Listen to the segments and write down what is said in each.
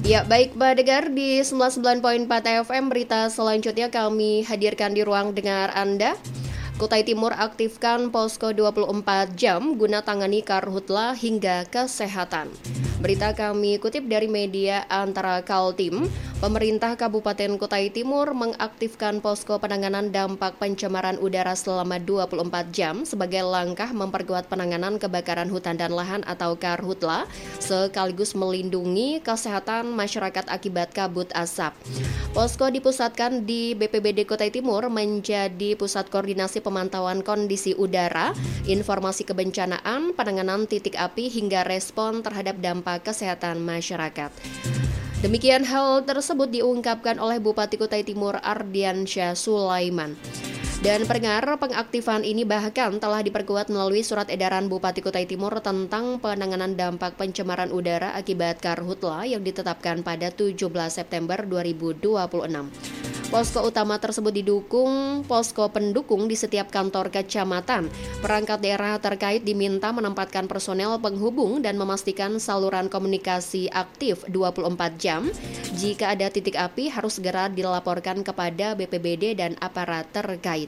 Ya, baik pendengar di 99.4 FM, berita selanjutnya kami hadirkan di ruang dengar Anda. Kutai Timur aktifkan posko 24 jam guna tangani karhutla hingga kesehatan. Berita kami kutip dari media Antara Kaltim. Pemerintah Kabupaten Kutai Timur mengaktifkan posko penanganan dampak pencemaran udara selama 24 jam sebagai langkah memperkuat penanganan kebakaran hutan dan lahan atau karhutla, sekaligus melindungi kesehatan masyarakat akibat kabut asap. Posko dipusatkan di BPBD Kutai Timur menjadi pusat koordinasi pemantauan kondisi udara, informasi kebencanaan, penanganan titik api hingga respon terhadap dampak kesehatan masyarakat. Demikian hal tersebut diungkapkan oleh Bupati Kutai Timur Ardiansyah Sulaiman. Dan pendengar, pengaktifan ini bahkan telah diperkuat melalui surat edaran Bupati Kutai Timur tentang penanganan dampak pencemaran udara akibat karhutla yang ditetapkan pada 17 September 2026. Posko utama tersebut didukung posko pendukung di setiap kantor kecamatan. Perangkat daerah terkait diminta menempatkan personel penghubung dan memastikan saluran komunikasi aktif 24 jam. Jika ada titik api harus segera dilaporkan kepada BPBD dan aparat terkait.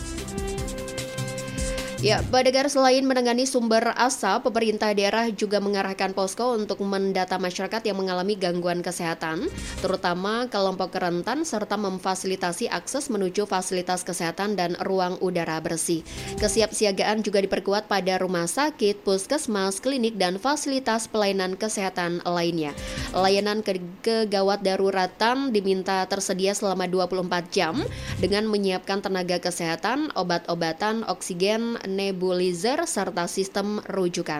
Ya, pendengar, selain menangani sumber asap, pemerintah daerah juga mengarahkan posko untuk mendata masyarakat yang mengalami gangguan kesehatan, terutama kelompok rentan, serta memfasilitasi akses menuju fasilitas kesehatan dan ruang udara bersih. Kesiapsiagaan juga diperkuat pada rumah sakit, puskesmas, klinik, dan fasilitas pelayanan kesehatan lainnya. Layanan kegawat daruratan diminta tersedia selama 24 jam dengan menyiapkan tenaga kesehatan, obat-obatan, oksigen, nebulizer, serta sistem rujukan.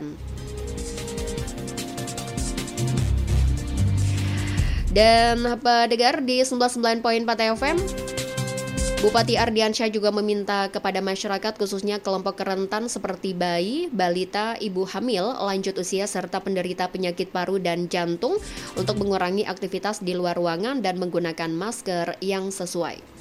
Dan pendengar di 99.4 FM, Bupati Ardiansyah juga meminta kepada masyarakat khususnya kelompok rentan seperti bayi, balita, ibu hamil, lanjut usia, serta penderita penyakit paru dan jantung untuk mengurangi aktivitas di luar ruangan dan menggunakan masker yang sesuai.